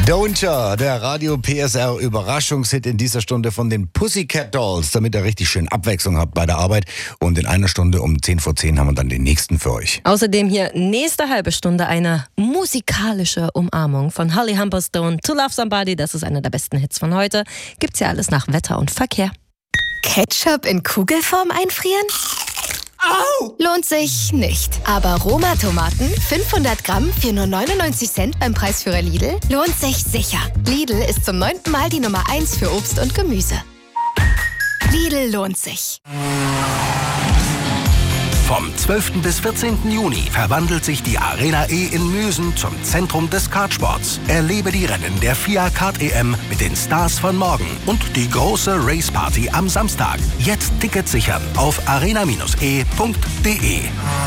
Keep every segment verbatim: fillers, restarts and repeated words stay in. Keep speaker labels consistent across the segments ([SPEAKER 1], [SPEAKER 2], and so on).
[SPEAKER 1] Doja, der Radio P S R Überraschungshit in dieser Stunde von den Pussycat Dolls, damit ihr richtig schön Abwechslung habt bei der Arbeit. Und in einer Stunde um zehn vor zehn haben wir dann den nächsten für euch.
[SPEAKER 2] Außerdem hier nächste halbe Stunde eine musikalische Umarmung von Holly Humberstone. To Love Somebody, das ist einer der besten Hits von heute. Gibt's ja alles nach Wetter und Verkehr.
[SPEAKER 3] Ketchup in Kugelform einfrieren?
[SPEAKER 4] Au!
[SPEAKER 3] Lohnt sich nicht. Aber Roma-Tomaten, fünfhundert Gramm für nur neunundneunzig Cent beim Preisführer Lidl, lohnt sich sicher. Lidl ist zum neunten Mal die Nummer eins für Obst und Gemüse. Lidl lohnt sich.
[SPEAKER 5] Vom zwölften bis vierzehnten Juni verwandelt sich die Arena E in Müsen zum Zentrum des Kartsports. Erlebe die Rennen der FIA Kart E M mit den Stars von morgen und die große Race Party am Samstag. Jetzt Tickets sichern auf arena e punkt de.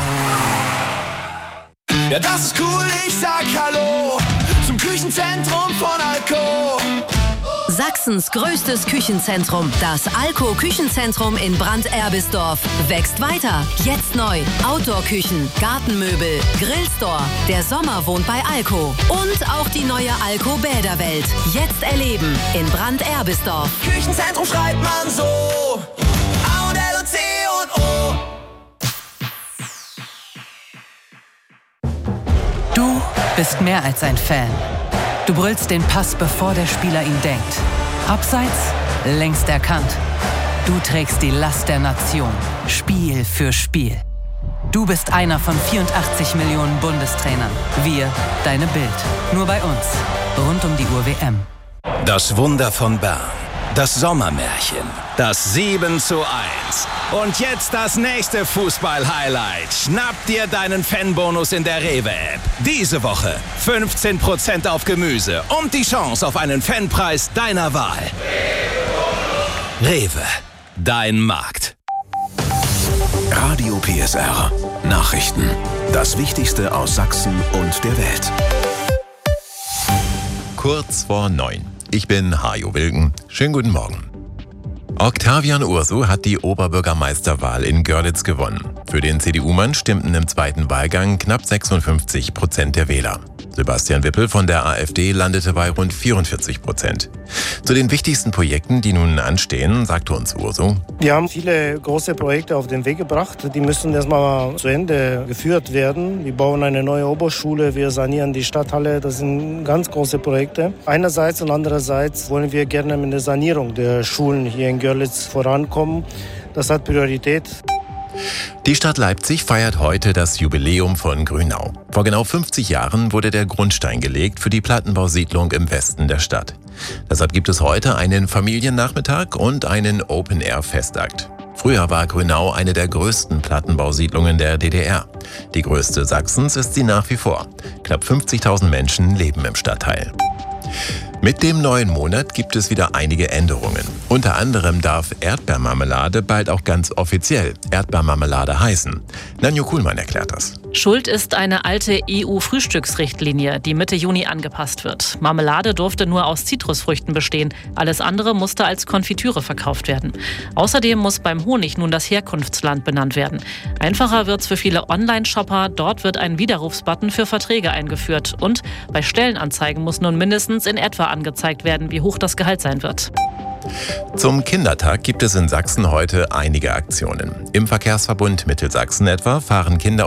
[SPEAKER 4] Ja, das ist cool, ich sag Hallo zum Küchenzentrum von Alco.
[SPEAKER 6] Sachsens größtes Küchenzentrum, das Alco Küchenzentrum in Brand-Erbisdorf, wächst weiter. Jetzt neu. Outdoor-Küchen, Gartenmöbel, Grillstore. Der Sommer wohnt bei Alco. Und auch die neue Alco Bäderwelt. Jetzt erleben in Brand-Erbisdorf.
[SPEAKER 4] Küchenzentrum schreibt man so. A und L und C und O.
[SPEAKER 7] Du bist mehr als ein Fan. Du brüllst den Pass, bevor der Spieler ihn denkt. Abseits, längst erkannt. Du trägst die Last der Nation, Spiel für Spiel. Du bist einer von vierundachtzig Millionen Bundestrainern. Wir, deine Bild. Nur bei uns. Rund um die Uhr W M.
[SPEAKER 5] Das Wunder von Bern. Das Sommermärchen. Das sieben zu eins. Und jetzt das nächste Fußball-Highlight. Schnapp dir deinen Fanbonus in der Rewe-App. Diese Woche fünfzehn Prozent auf Gemüse und die Chance auf einen Fanpreis deiner Wahl. Rewe, dein Markt.
[SPEAKER 8] Radio P S R. Nachrichten. Das Wichtigste aus Sachsen und der Welt.
[SPEAKER 9] Kurz vor neun. Ich bin Hajo Wilken. Schönen guten Morgen. Octavian Ursu hat die Oberbürgermeisterwahl in Görlitz gewonnen. Für den C D U-Mann stimmten im zweiten Wahlgang knapp sechsundfünfzig Prozent der Wähler. Sebastian Wippel von der AfD landete bei rund vierundvierzig Prozent. Zu den wichtigsten Projekten, die nun anstehen, sagte uns Ursu:
[SPEAKER 10] Wir haben viele große Projekte auf den Weg gebracht. Die müssen erstmal zu Ende geführt werden. Wir bauen eine neue Oberschule, wir sanieren die Stadthalle. Das sind ganz große Projekte. Einerseits und andererseits wollen wir gerne mit der Sanierung der Schulen hier in Görlitz vorankommen. Das hat Priorität.
[SPEAKER 9] Die Stadt Leipzig feiert heute das Jubiläum von Grünau. Vor genau fünfzig Jahren wurde der Grundstein gelegt für die Plattenbausiedlung im Westen der Stadt. Deshalb gibt es heute einen Familiennachmittag und einen Open-Air-Festakt. Früher war Grünau eine der größten Plattenbausiedlungen der D D R. Die größte Sachsens ist sie nach wie vor. Knapp fünfzigtausend Menschen leben im Stadtteil. Mit dem neuen Monat gibt es wieder einige Änderungen. Unter anderem darf Erdbeermarmelade bald auch ganz offiziell Erdbeermarmelade heißen. Nanjo Kuhlmann erklärt das.
[SPEAKER 11] Schuld ist eine alte E U-Frühstücksrichtlinie, die Mitte Juni angepasst wird. Marmelade durfte nur aus Zitrusfrüchten bestehen. Alles andere musste als Konfitüre verkauft werden. Außerdem muss beim Honig nun das Herkunftsland benannt werden. Einfacher wird's für viele Online-Shopper. Dort wird ein Widerrufsbutton für Verträge eingeführt. Und bei Stellenanzeigen muss nun mindestens in etwa angezeigt werden, wie hoch das Gehalt sein wird.
[SPEAKER 9] Zum Kindertag gibt es in Sachsen heute einige Aktionen. Im Verkehrsverbund Mittelsachsen etwa fahren Kinder